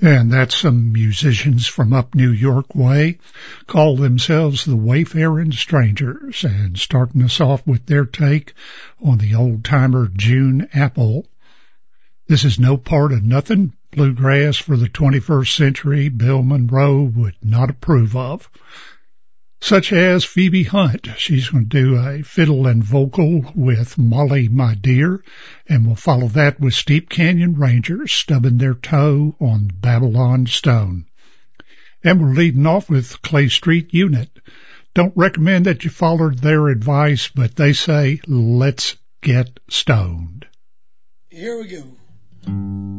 And that's some musicians from up New York way, call themselves the Wayfaring Strangers, and starting us off with their take on the old-timer June Apple. This is no part of nothing bluegrass for the 21st century Bill Monroe would not approve of, such as Phoebe Hunt. She's going to do a fiddle and vocal with Molly My Dear, and we'll follow that with Steep Canyon Rangers stubbing their toe on Babylon Stone. And we're leading off with Clay Street Unit. Don't recommend that you followed their advice, but they say, let's get stoned. Here we go.